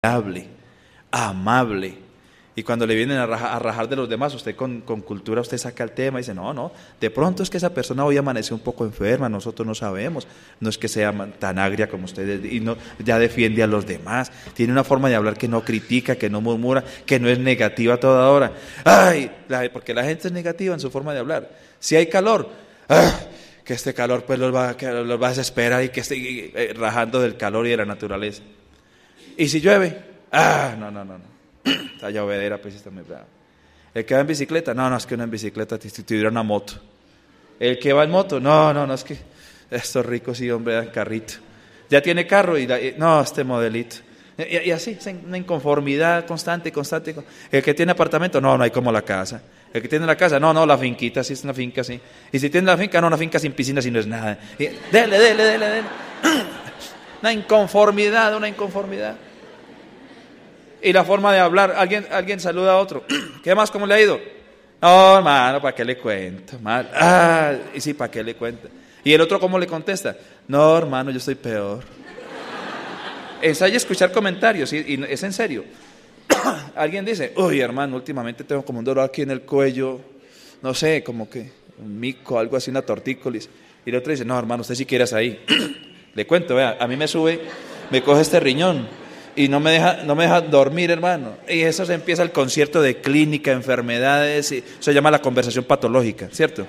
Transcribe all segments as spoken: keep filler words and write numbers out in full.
amable, amable. Y cuando le vienen a rajar, a rajar de los demás, usted con, con cultura, usted saca el tema y dice, no, no, de pronto es que esa persona hoy amaneció un poco enferma, nosotros no sabemos, no es que sea tan agria como ustedes, y no, ya defiende a los demás, tiene una forma de hablar que no critica, que no murmura, que no es negativa a toda hora. Ay, la, porque la gente es negativa en su forma de hablar. Si hay calor, ¡ah! Que este calor pues los va, que los va a desesperar y que esté eh, rajando del calor y de la naturaleza. Y si llueve, ah, no, no, no, no. Esta llovedera pues está muy brava. El que va en bicicleta, no, no, es que uno en bicicleta si tuviera una moto. El que va en moto, no, no, no, es que estos ricos sí, hombre, dan carrito. Ya tiene carro y, la, y no, este modelito. Y, y así, una inconformidad constante, constante. El que tiene apartamento, no, no hay como la casa. El que tiene la casa, no, no, la finquita, sí es una finca, sí. Y si tiene la finca, no, una finca sin piscina, si no es nada. Y, dele, dele, dele, dele. Una inconformidad, una inconformidad. Y la forma de hablar, alguien, alguien saluda a otro. ¿Qué más? ¿Cómo le ha ido? No, hermano, ¿para qué le cuento? Mal. Ah, y sí, ¿para qué le cuento? Y el otro, ¿cómo le contesta? No, hermano, yo estoy peor. Ensaya escuchar comentarios, y, y es en serio. Alguien dice, uy, hermano, últimamente tengo como un dolor aquí en el cuello, no sé, como que un mico, algo así, una tortícolis. Y el otro dice, no, hermano, usted si quieras ahí. Le cuento, vea, a mí me sube, me coge este riñón y no me deja, no me deja dormir, hermano. Y eso se empieza el concierto de clínica, enfermedades, y eso se llama la conversación patológica, ¿cierto?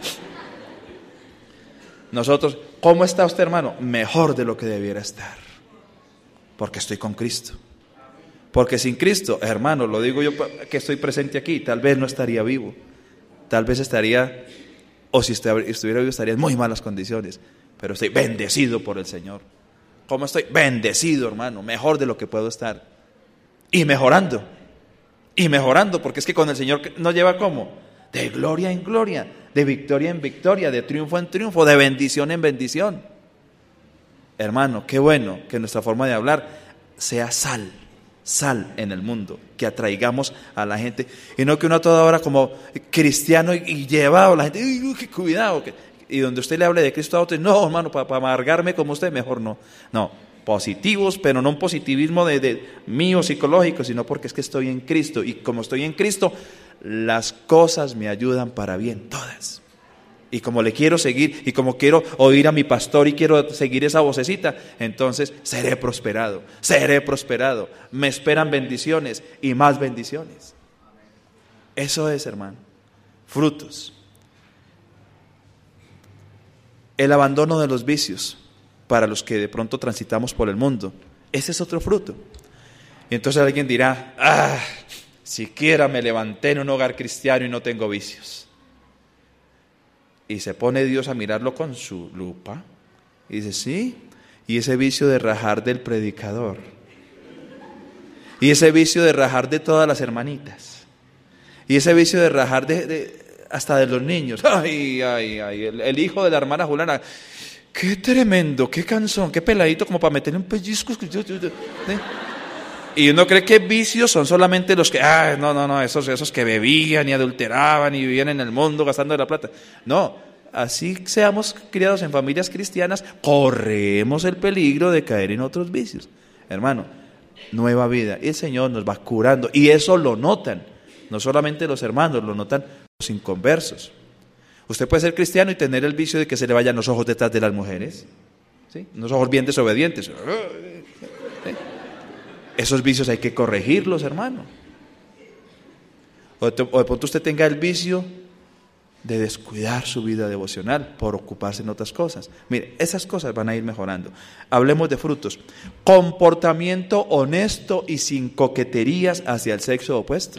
Nosotros, ¿cómo está usted, hermano? Mejor de lo que debiera estar, porque estoy con Cristo. Porque sin Cristo, hermano, lo digo yo que estoy presente aquí, tal vez no estaría vivo, tal vez estaría, o si estuviera vivo estaría en muy malas condiciones, pero estoy bendecido por el Señor. ¿Cómo estoy? Bendecido, hermano, mejor de lo que puedo estar. Y mejorando, y mejorando, porque es que con el Señor nos lleva ¿cómo? De gloria en gloria, de victoria en victoria, de triunfo en triunfo, de bendición en bendición. Hermano, qué bueno que nuestra forma de hablar sea sal, sal en el mundo, que atraigamos a la gente, y no que uno a toda hora como cristiano y, y llevado a la gente, uy, qué cuidado, que, y donde usted le hable de Cristo a otro, no, hermano, para pa amargarme como usted, mejor no. No, positivos, pero no un positivismo de, de mío psicológico, sino porque es que estoy en Cristo, y como estoy en Cristo, las cosas me ayudan para bien, todas. Y como le quiero seguir, y como quiero oír a mi pastor y quiero seguir esa vocecita, entonces seré prosperado, seré prosperado. Me esperan bendiciones y más bendiciones. Eso es, hermano, frutos. El abandono de los vicios para los que de pronto transitamos por el mundo, ese es otro fruto. Y entonces alguien dirá, ah, siquiera me levanté en un hogar cristiano y no tengo vicios. Y se pone Dios a mirarlo con su lupa y dice, sí, y ese vicio de rajar del predicador, y ese vicio de rajar de todas las hermanitas, y ese vicio de rajar de, de hasta de los niños, ay, ay, ay, el, el hijo de la hermana Juliana, qué tremendo, qué cansón, qué peladito como para meterle un pellizco. Y uno cree que vicios son solamente los que, ah, no, no, no, esos, esos que bebían y adulteraban y vivían en el mundo gastando la plata. No, así seamos criados en familias cristianas, corremos el peligro de caer en otros vicios. Hermano, nueva vida, y el Señor nos va curando, y eso lo notan, no solamente los hermanos, lo notan los inconversos. Usted puede ser cristiano y tener el vicio de que se le vayan los ojos detrás de las mujeres, ¿sí? Unos ojos bien desobedientes. ¿Sí? Esos vicios hay que corregirlos, hermano. O de, o de pronto usted tenga el vicio de descuidar su vida devocional por ocuparse en otras cosas. Mire, esas cosas van a ir mejorando. Hablemos de frutos. Comportamiento honesto y sin coqueterías hacia el sexo opuesto.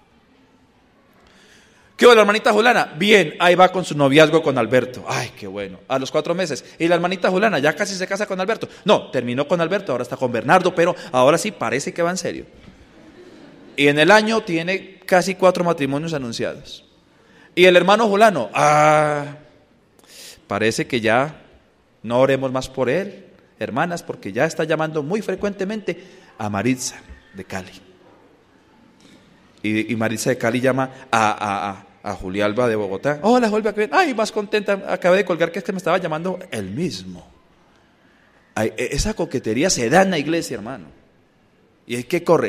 ¿Qué hubo la hermanita Juliana? Bien, ahí va con su noviazgo con Alberto. Ay, qué bueno. A los cuatro meses. ¿Y la hermanita Juliana ya casi se casa con Alberto? No, terminó con Alberto, ahora está con Bernardo, pero ahora sí parece que va en serio. Y en el año tiene casi cuatro matrimonios anunciados. Y el hermano Julano, ah, parece que ya no oremos más por él, hermanas, porque ya está llamando muy frecuentemente a Maritza de Cali. Y, y Maritza de Cali llama a... a, a a Julialba de Bogotá. Hola, Julialba, ay, más contenta, acabé de colgar que es que me estaba llamando el mismo. Ay, esa coquetería se da en la iglesia, hermano. ¿Y es que corre?